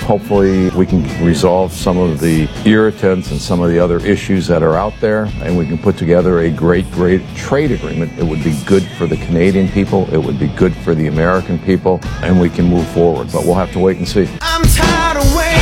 Hopefully we can resolve some of the irritants and some of the other issues that are out there, and we can put together a great trade agreement. It would be good for the Canadian people, it would be good for the American people, and we can move forward. But we'll have to wait and see. I'm tired of waiting.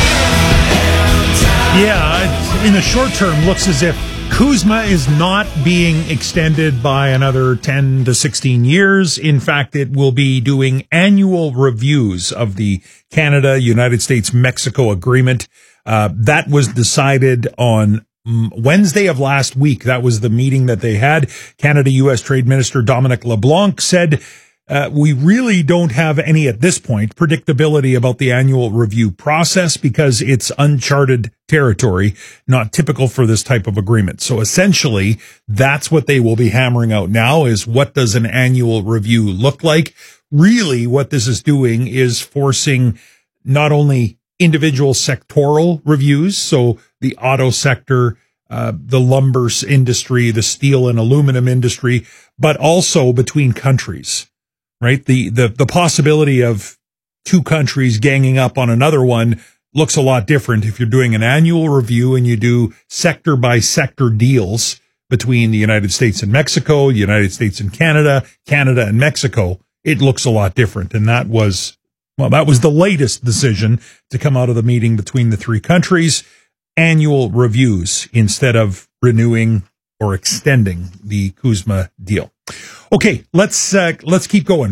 Yeah, in the short term, looks as if CUSMA is not being extended by another 10 to 16 years. In fact, it will be doing annual reviews of the Canada, United States, Mexico agreement. That was decided on Wednesday of last week. That was the meeting that they had. Canada-U.S. Trade Minister Dominic LeBlanc said, we really don't have any at this point predictability about the annual review process because it's uncharted territory, not typical for this type of agreement. So essentially, that's what they will be hammering out now is what does an annual review look like? Really, what this is doing is forcing not only individual sectoral reviews, so the auto sector, the lumber industry, the steel and aluminum industry, but also between countries. Right? The possibility of two countries ganging up on another one looks a lot different if you're doing an annual review and you do sector by sector deals between the United States and Mexico, the United States and Canada, Canada and Mexico. It looks a lot different. And that was the latest decision to come out of the meeting between the three countries, annual reviews instead of renewing or extending the CUSMA deal. Okay, let's keep going.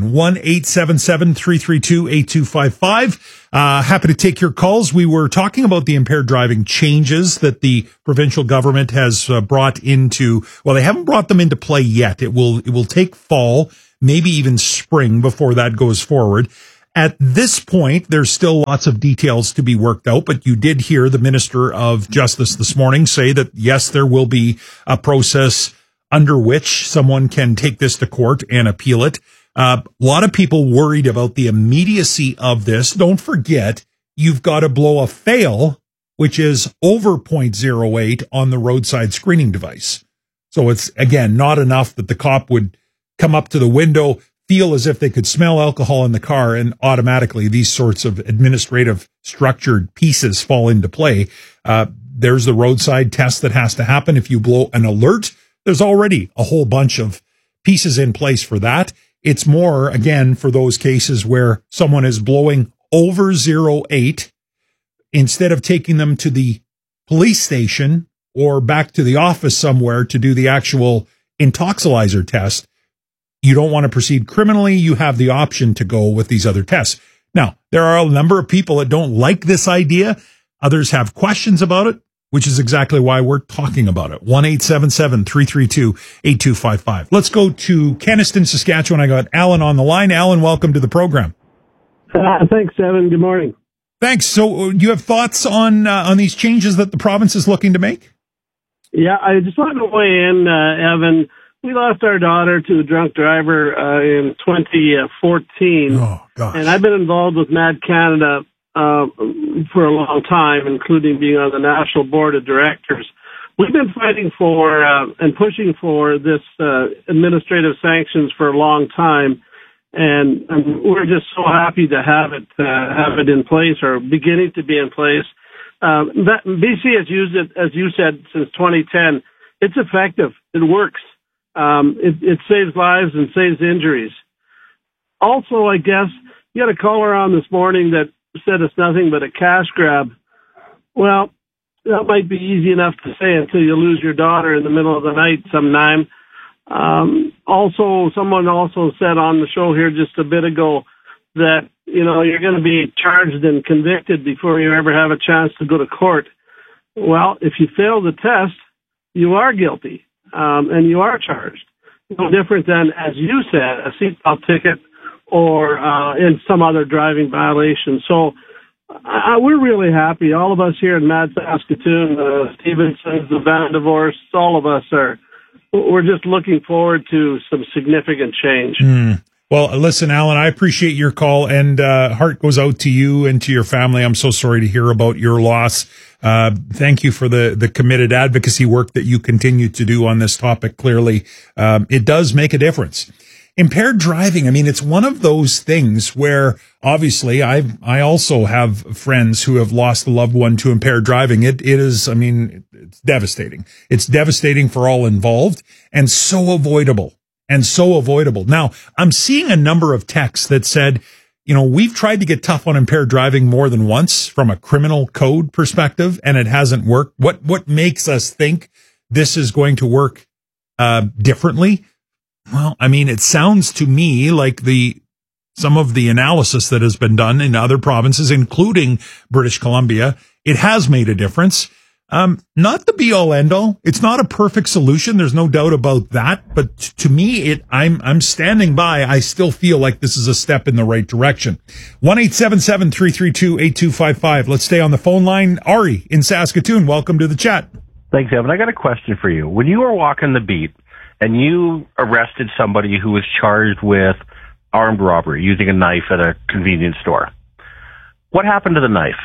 1-877-332-8255. Happy to take your calls. We were talking about the impaired driving changes that the provincial government has brought into, well, they haven't brought them into play yet. It will take fall, maybe even spring before that goes forward. At this point, there's still lots of details to be worked out, but you did hear the Minister of Justice this morning say that, yes, there will be a process under which someone can take this to court and appeal it. A lot of people worried about the immediacy of this. Don't forget, you've got to blow a fail, which is over 0.08 on the roadside screening device. So it's, again, not enough that the cop would come up to the window, feel as if they could smell alcohol in the car, and automatically these sorts of administrative structured pieces fall into play. There's the roadside test that has to happen. If you blow an alert, there's already a whole bunch of pieces in place for that. It's more, again, for those cases where someone is blowing over 0.8, instead of taking them to the police station or back to the office somewhere to do the actual intoxilizer test. You don't want to proceed criminally. You have the option to go with these other tests. Now, there are a number of people that don't like this idea. Others have questions about it, which is exactly why we're talking about it. 1-877-332-8255. Let's go to Kenaston, Saskatchewan. I got Alan on the line. Alan, welcome to the program. Thanks, Evan. Good morning. Thanks. So you have thoughts on these changes that the province is looking to make? Yeah, I just wanted to weigh in, Evan. We lost our daughter to a drunk driver in 2014. Oh, gosh. And I've been involved with Mad Canada for a long time, including being on the national board of directors. We've been fighting for and pushing for this administrative sanctions for a long time, and we're just so happy to have it in place, or beginning to be in place. BC has used it, as you said, since 2010. It's effective. It works. It saves lives and saves injuries. Also, I guess you had a caller on this morning that said it's nothing but a cash grab. Well, that might be easy enough to say until you lose your daughter in the middle of the night sometime. Also, someone also said on the show here just a bit ago that, you're going to be charged and convicted before you ever have a chance to go to court. Well, if you fail the test, you are guilty, and you are charged. No different than, as you said, a seatbelt ticket or in some other driving violation. So we're really happy. All of us here in Mad Saskatoon, Stevensons, the Vandevors, all of us we're just looking forward to some significant change. Well, listen, Alan, I appreciate your call, and heart goes out to you and to your family. I'm so sorry to hear about your loss. Thank you for the committed advocacy work that you continue to do on this topic. Clearly, it does make a difference. impaired driving, I mean, it's one of those things where obviously I also have friends who have lost a loved one to impaired driving. It is, I mean, it's devastating. It's devastating for all involved and so avoidable. Now, I'm seeing a number of texts that said, you know, we've tried to get tough on impaired driving more than once from a criminal code perspective, and it hasn't worked. What makes us think this is going to work differently? Well, I mean, it sounds to me like some of the analysis that has been done in other provinces, including British Columbia, it has made a difference. Not the be all end all. It's not a perfect solution. There's no doubt about that. But to me, I'm standing by. I still feel like this is a step in the right direction. 1-877-332-8255. Let's stay on the phone line. Ari in Saskatoon, welcome to the chat. Thanks, Evan. I got a question for you. When you were walking the beat and you arrested somebody who was charged with armed robbery using a knife at a convenience store, what happened to the knife?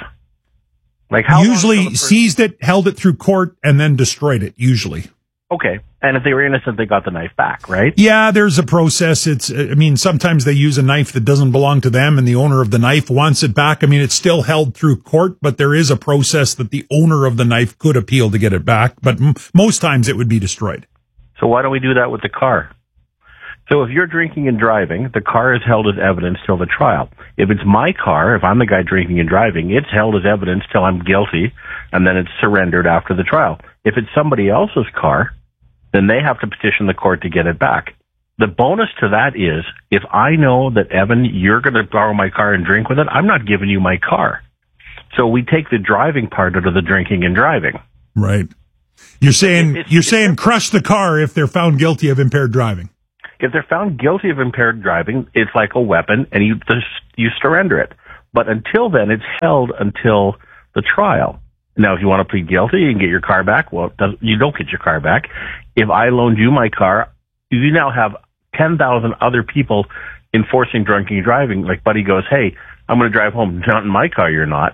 Like, how usually seized it, held it through court, and then destroyed it, usually. Okay. And if they were innocent, they got the knife back, right? Yeah, there's a process. Sometimes they use a knife that doesn't belong to them and the owner of the knife wants it back. I mean, it's still held through court, but there is a process that the owner of the knife could appeal to get it back. But most times it would be destroyed. So why don't we do that with the car? So if you're drinking and driving, the car is held as evidence till the trial. If it's my car, if I'm the guy drinking and driving, it's held as evidence till I'm guilty, and then it's surrendered after the trial. If it's somebody else's car, then they have to petition the court to get it back. The bonus to that is, if I know that, Evan, you're going to borrow my car and drink with it, I'm not giving you my car. So we take the driving part out of the drinking and driving. Right. You're saying crush the car if they're found guilty of impaired driving. If they're found guilty of impaired driving, it's like a weapon, and you surrender it. But until then, it's held until the trial. Now, if you want to plead guilty and get your car back, well, you don't get your car back. If I loaned you my car, you now have 10,000 other people enforcing drinking and driving. Like, buddy goes, hey, I'm going to drive home. Not in my car, you're not.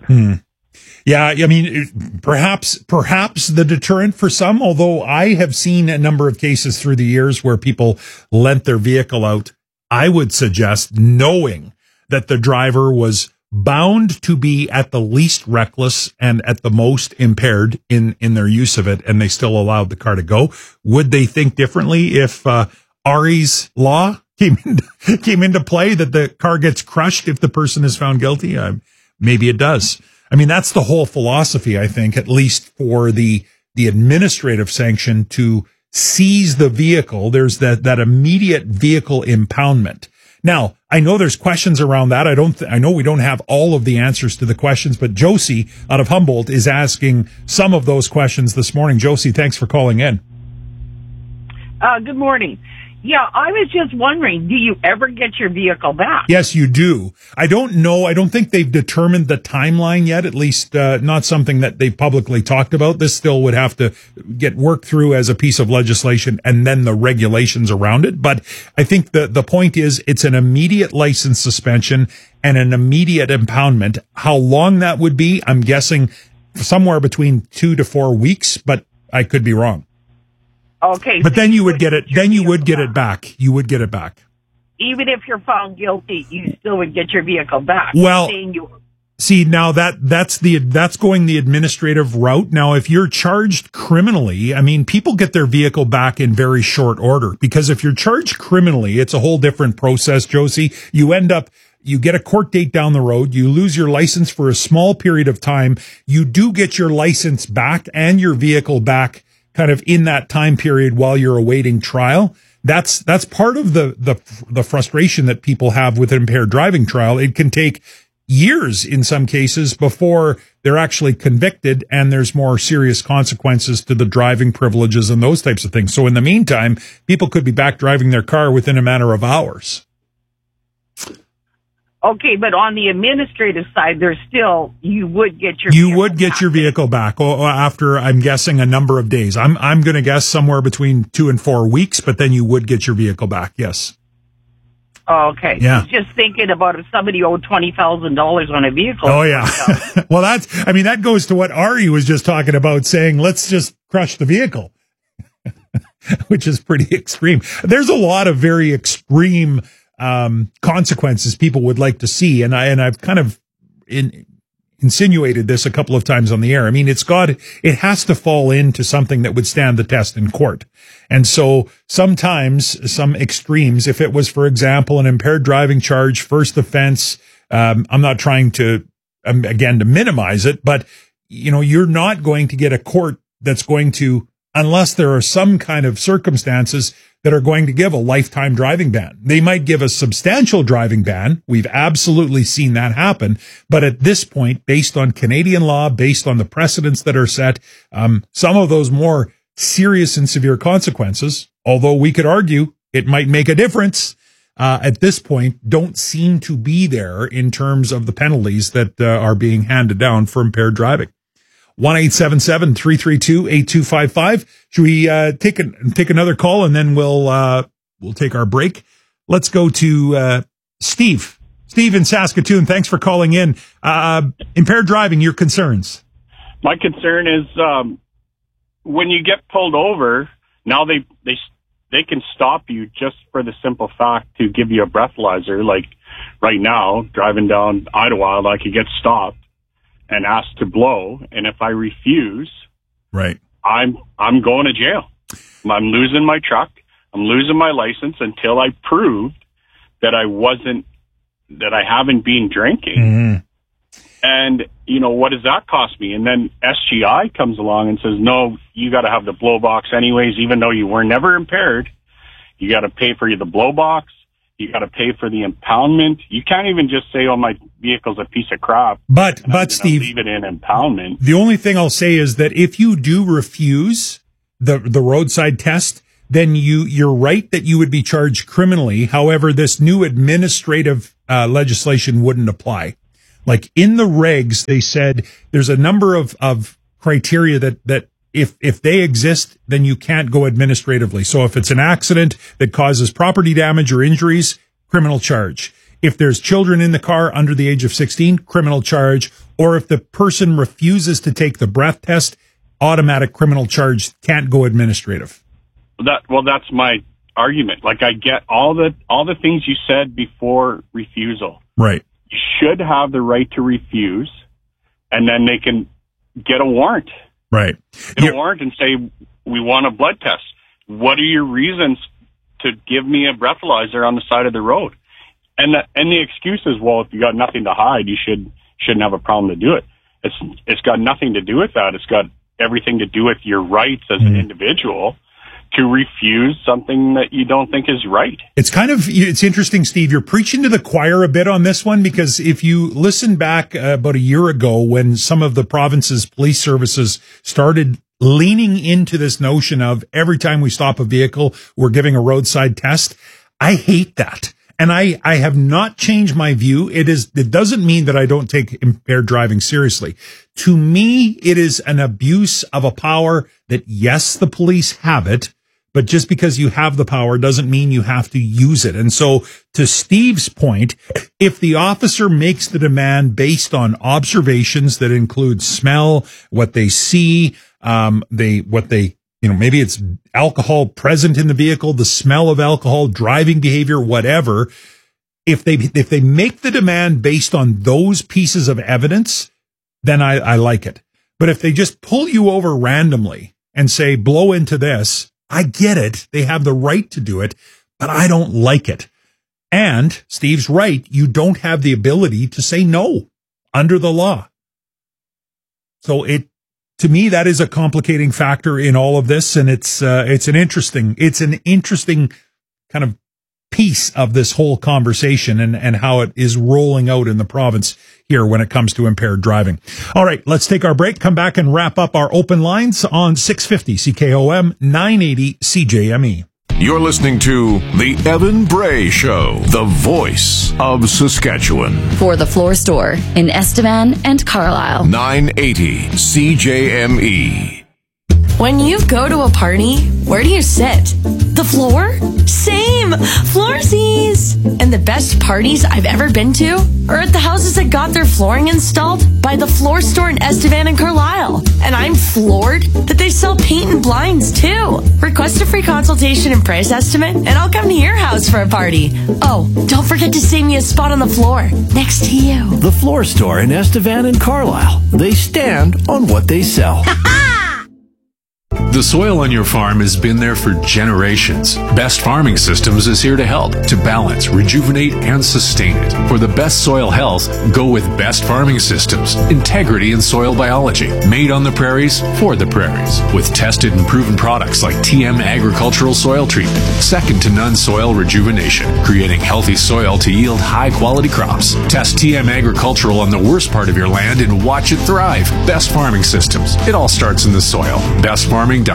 Yeah, I mean, perhaps the deterrent for some, although I have seen a number of cases through the years where people lent their vehicle out, I would suggest knowing that the driver was bound to be at the least reckless and at the most impaired in their use of it, and they still allowed the car to go. Would they think differently if Ari's law came into play, that the car gets crushed if the person is found guilty? Maybe it does. I mean, that's the whole philosophy, I think, at least for the administrative sanction to seize the vehicle. There's that immediate vehicle impoundment. Now, I know there's questions around that. I know we don't have all of the answers to the questions, but Josie out of Humboldt is asking some of those questions this morning. Josie, thanks for calling in. Good morning. Yeah, I was just wondering, do you ever get your vehicle back? Yes, you do. I don't know. I don't think they've determined the timeline yet, at least not something that they've publicly talked about. This still would have to get worked through as a piece of legislation and then the regulations around it. But I think the point is it's an immediate license suspension and an immediate impoundment. How long that would be, I'm guessing somewhere between 2 to 4 weeks, but I could be wrong. Okay. But then you would get it. Then you would get it back. You would get it back. Even if you're found guilty, you still would get your vehicle back. Well, see, now that's going the administrative route. Now, if you're charged criminally, I mean, people get their vehicle back in very short order, because if you're charged criminally, it's a whole different process, Josie. You get a court date down the road. You lose your license for a small period of time. You do get your license back and your vehicle back kind of in that time period while you're awaiting trial. That's part of the frustration that people have with an impaired driving trial. It can take years in some cases before they're actually convicted, and there's more serious consequences to the driving privileges and those types of things. So in the meantime, people could be back driving their car within a matter of hours. Okay, but on the administrative side, you would get your vehicle back after, I'm guessing, a number of days. I'm going to guess somewhere between 2 and 4 weeks, but then you would get your vehicle back. Yes. Okay. Yeah. I was just thinking about if somebody owed $20,000 on a vehicle. Oh yeah. Well, that goes to what Ari was just talking about, saying let's just crush the vehicle. which is pretty extreme. There's a lot of very extreme consequences people would like to see, and I've kind of insinuated this a couple of times on the air. I mean, it has to fall into something that would stand the test in court. And so sometimes some extremes, if it was, for example, an impaired driving charge, first offense, I'm not trying to, again, to minimize it, but you're not going to get a court that's going to, unless there are some kind of circumstances that are going to give a lifetime driving ban. They might give a substantial driving ban. We've absolutely seen that happen. But at this point, based on Canadian law, based on the precedents that are set, some of those more serious and severe consequences, although we could argue it might make a difference, at this point, don't seem to be there in terms of the penalties that are being handed down for impaired driving. 1-877-332-8255. Should we take another call, and then we'll take our break? Let's go to Steve. Steve in Saskatoon, thanks for calling in. Impaired driving, your concerns? My concern is when you get pulled over, now they can stop you just for the simple fact to give you a breathalyzer. Like right now, driving down Idlewild, I could get stopped and asked to blow, and if I refuse, right, I'm going to jail. I'm losing my truck. I'm losing my license until I proved that I haven't been drinking. Mm-hmm. And what does that cost me? And then SGI comes along and says, no, you got to have the blow box anyways, even though you were never impaired. You got to pay for the blow box. You got to pay for the impoundment. You can't even just say, "Oh, my vehicle's a piece of crap." But Steve, leave it in impoundment. The only thing I'll say is that if you do refuse the roadside test, then you're right that you would be charged criminally. However, this new administrative legislation wouldn't apply. Like in the regs, they said there's a number of criteria that if they exist, then you can't go administratively. So if it's an accident that causes property damage or injuries, criminal charge. If there's children in the car under the age of 16, criminal charge. Or if the person refuses to take the breath test, automatic criminal charge, can't go administrative. That's my argument. Like I get all the things you said before refusal. Right. You should have the right to refuse, and then they can get a warrant. Right. Get a warrant and say, we want a blood test. What are your reasons to give me a breathalyzer on the side of the road? And the excuse is, well, if you got nothing to hide, you shouldn't have a problem to do it. It's got nothing to do with that. It's got everything to do with your rights as an individual to refuse something that you don't think is right. It's interesting, Steve. You're preaching to the choir a bit on this one, because if you listen back about a year ago when some of the province's police services started leaning into this notion of every time we stop a vehicle, we're giving a roadside test, I hate that. And I have not changed my view. It doesn't mean that I don't take impaired driving seriously. To me, it is an abuse of a power that, yes, the police have it, but just because you have the power doesn't mean you have to use it. And so to Steve's point, if the officer makes the demand based on observations that include smell, what they see, maybe it's alcohol present in the vehicle, the smell of alcohol, driving behavior, whatever. If they make the demand based on those pieces of evidence, then I like it. But if they just pull you over randomly and say, blow into this, I get it. They have the right to do it, but I don't like it. And Steve's right. You don't have the ability to say no under the law. So to me, that is a complicating factor in all of this. And it's an interesting kind of piece of this whole conversation and how it is rolling out in the province here when it comes to impaired driving. All right, let's take our break, come back and wrap up our open lines on 650 CKOM 980 CJME. You're listening to The Evan Bray Show, the voice of Saskatchewan. For the Floor Store in Estevan and Carlisle. 980 CJME. When you go to a party, where do you sit? The floor? Same! Floorsies! And the best parties I've ever been to are at the houses that got their flooring installed by the Floor Store in Estevan and Carlisle. And I'm floored that they sell paint and blinds, too. Request a free consultation and price estimate, and I'll come to your house for a party. Oh, don't forget to save me a spot on the floor next to you. The Floor Store in Estevan and Carlisle. They stand on what they sell. The soil on your farm has been there for generations. Best Farming Systems is here to help, to balance, rejuvenate, and sustain it. For the best soil health, go with Best Farming Systems. Integrity in soil biology. Made on the prairies, for the prairies. With tested and proven products like TM Agricultural Soil Treatment. Second to none soil rejuvenation. Creating healthy soil to yield high-quality crops. Test TM Agricultural on the worst part of your land and watch it thrive. Best Farming Systems. It all starts in the soil. BestFarming.ca.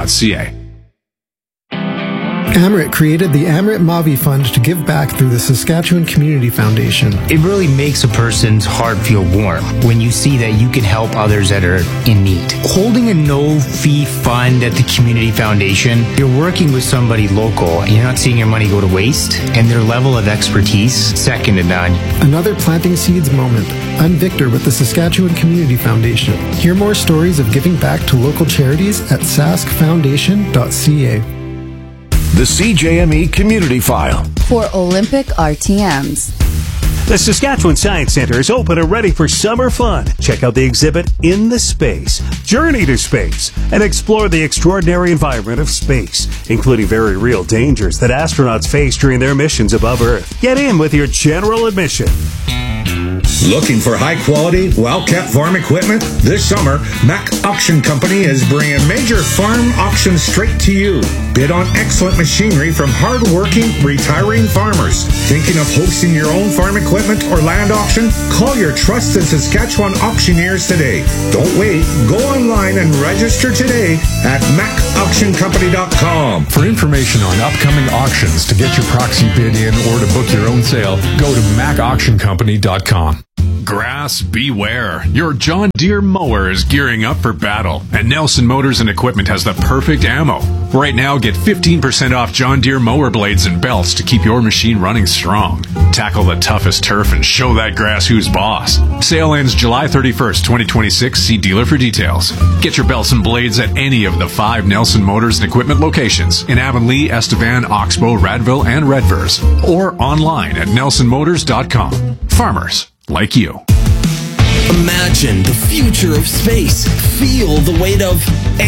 Amrit created the Amrit Mavi Fund to give back through the Saskatchewan Community Foundation. It really makes a person's heart feel warm when you see that you can help others that are in need. Holding a no-fee fund at the Community Foundation, you're working with somebody local and you're not seeing your money go to waste, and their level of expertise, second to none. Another planting seeds moment. I'm Victor with the Saskatchewan Community Foundation. Hear more stories of giving back to local charities at saskfoundation.ca. The CJME Community File. For Olympic RTMs. The Saskatchewan Science Centre is open and ready for summer fun. Check out the exhibit In the Space. Journey to space and explore the extraordinary environment of space, including very real dangers that astronauts face during their missions above Earth. Get in with your general admission. Looking for high-quality, well-kept farm equipment? This summer, Mac Auction Company is bringing major farm auctions straight to you. Bid on excellent machinery from hard-working, retiring farmers. Thinking of hosting your own farm equipment or land auction? Call your trusted Saskatchewan auctioneers today. Don't wait. Go online and register today at macauctioncompany.com. For information on upcoming auctions, to get your proxy bid in, or to book your own sale, go to macauctioncompany.com. Grass, beware. Your John Deere mower is gearing up for battle, and Nelson Motors and Equipment has the perfect ammo. Right now, get 15% off John Deere mower blades and belts to keep your machine running strong. Tackle the toughest turf and show that grass who's boss. Sale ends July 31st, 2026. See dealer for details. Get your belts and blades at any of the 5 Nelson Motors and Equipment locations in Avonlea, Estevan, Oxbow, Radville, and Redvers, or online at nelsonmotors.com. Farmers like you. Imagine the future of space. Feel the weight of